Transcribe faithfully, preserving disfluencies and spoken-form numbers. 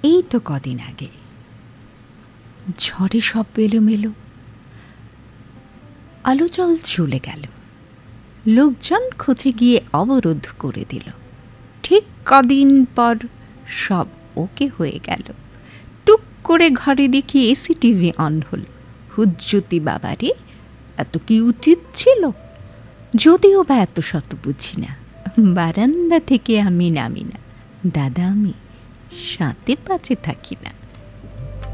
এই তো কদিন আগে ঝড়ে সব এলোমেলো, আলো জল চলে গেল, লোকজন খুঁজে গিয়ে অবরোধ করে দিল। ঠিক কদিন পর সব ওকে হয়ে গেল। টুক করে ঘরে দেখি এসি টিভি অন হলো। হুজ্জুতি বাবারে, এত কি উচিত ছিল? যদিও বা এত শত বুঝি না, বারান্দা থেকে আমি নামি না, দাদা আমি সাথে পাচে থাকি না।